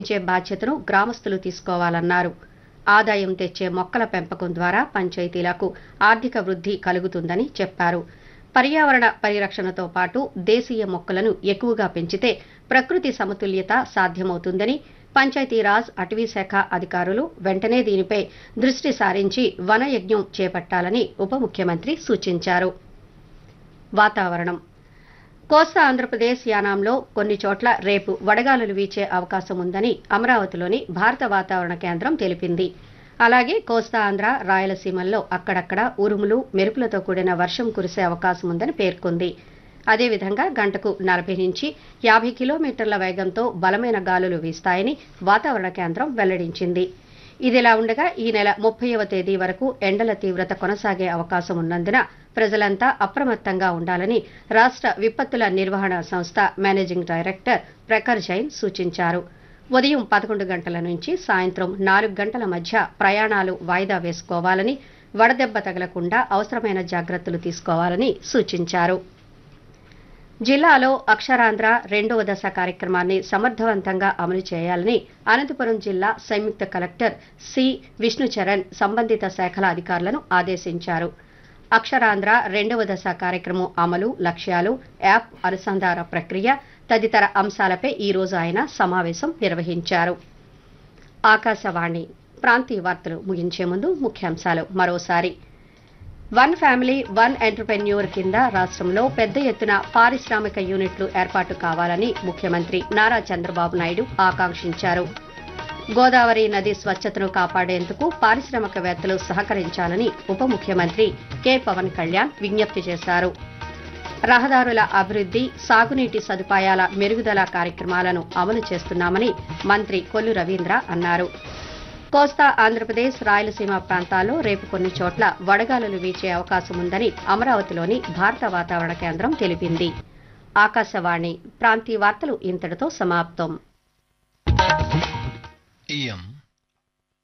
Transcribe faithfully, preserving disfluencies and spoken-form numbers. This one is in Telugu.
ఇచ్చే బాధ్యతను గ్రామస్తులు తీసుకోవాలన్నారు. ఆదాయం తెచ్చే మొక్కల పెంపకం ద్వారా పంచాయతీలకు ఆర్థిక వృద్ధి కలుగుతుందని చెప్పారు. పర్యావరణ పరిరక్షణతో పాటు దేశీయ మొక్కలను ఎక్కువగా పెంచితే ప్రకృతి సమతుల్యత సాధ్యమవుతుందని, పంచాయతీరాజ్, అటవీశాఖ అధికారులు వెంటనే దీనిపై దృష్టి సారించి వనయజ్ఞం చేపట్టాలని ఉప ముఖ్యమంత్రి సూచించారు. వాతావరణం. కోస్తా ఆంధ్రప్రదేశ్, యానాంలో కొన్ని చోట్ల రేపు వడగాలులు వీచే అవకాశం ఉందని అమరావతిలోని భారత వాతావరణ కేంద్రం తెలిపింది. అలాగే కోస్తా ఆంధ్ర, రాయలసీమల్లో అక్కడక్కడ ఉరుములు, మెరుపులతో కూడిన వర్షం కురిసే అవకాశం ఉందని పేర్కొంది. అదేవిధంగా గంటకు నలభై నుంచి యాభై కిలోమీటర్ల వేగంతో బలమైన గాలులు వీస్తాయని వాతావరణ కేంద్రం వెల్లడించింది. ఇదిలా ఉండగా ఈ నెల ముప్పైవ తేదీ వరకు ఎండల తీవ్రత కొనసాగే అవకాశం ఉన్నందున ప్రజలంతా అప్రమత్తంగా ఉండాలని రాష్ట్ర విపత్తుల నిర్వహణ సంస్థ మేనేజింగ్ డైరెక్టర్ ప్రఖర్ జైన్ సూచించారు. ఉదయం పదకొండు గంటల నుంచి సాయంత్రం నాలుగు గంటల మధ్య ప్రయాణాలు వాయిదా వేసుకోవాలని, వడదెబ్బ తగలకుండా అవసరమైన జాగ్రత్తలు తీసుకోవాలని సూచించారు. జిల్లాలో అక్షరాంధ్ర రెండవ దశ కార్యక్రమాన్ని సమర్థవంతంగా అమలు చేయాలని అనంతపురం జిల్లా సంయుక్త కలెక్టర్ సి విష్ణుచరణ్ సంబంధిత శాఖల అధికారులను ఆదేశించారు. అక్షరాంధ్ర రెండవ దశ కార్యక్రమం అమలు, లక్ష్యాలు, యాప్ అనుసంధాన ప్రక్రియ తదితర అంశాలపై ఈ రోజు ఆయన సమావేశం నిర్వహించారు. ఆకాశవాణి ప్రాంతీయ వార్తలు ముగించే ముందు ముఖ్యాంశాలు మరోసారి. వన్ ఫ్యామిలీ వన్ ఎంటర్‌ప్రెన్యూర్ కింద రాష్ట్రంలో పెద్ద ఎత్తున పారిశ్రామిక యూనిట్లు ఏర్పాటు కావాలని ముఖ్యమంత్రి నారా చంద్రబాబు నాయుడు ఆకాంక్షించారు. గోదావరి నది స్వచ్ఛతను కాపాడేందుకు పారిశ్రామికవేత్తలు సహకరించాలని ఉప ముఖ్యమంత్రి కె పవన్ కళ్యాణ్ విజ్ఞప్తి చేశారు. రహదారుల అభివృద్ధి, సాగునీటి సదుపాయాల మెరుగుదల కార్యక్రమాలను అమలు చేస్తున్నామని మంత్రి కొల్లు రవీంద్ర అన్నారు. కోస్తా ఆంధ్రప్రదేశ్, రాయలసీమ ప్రాంతాల్లో రేపు కొన్ని చోట్ల వడగాలులు వీచే అవకాశం ఉందని అమరావతిలోని భారత వాతావరణ కేంద్రం తెలిపింది. ఆకాశవాణి ప్రాంతీయ వార్తలు ఇంతటితో సమాప్తం. ఇయం